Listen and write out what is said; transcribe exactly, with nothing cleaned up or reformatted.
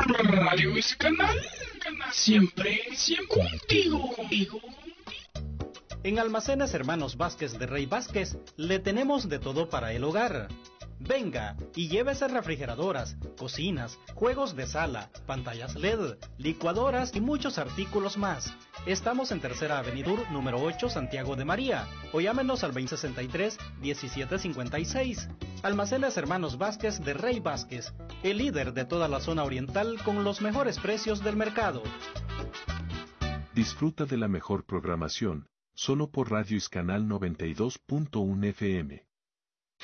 Radio es canal, siempre, siempre contigo. En Almacenes Hermanos Vázquez de Rey Vázquez le tenemos de todo para el hogar. Venga y llévese refrigeradoras, cocinas, juegos de sala, pantallas L E D, licuadoras y muchos artículos más. Estamos en Tercera Avenida Sur, número ocho, Santiago de María, o llámenos al veinte sesenta y tres, diecisiete cincuenta y seis. Almacenes Hermanos Vázquez de Rey Vázquez, el líder de toda la zona oriental con los mejores precios del mercado. Disfruta de la mejor programación, solo por Radio Iscanal noventa y dos punto uno F M.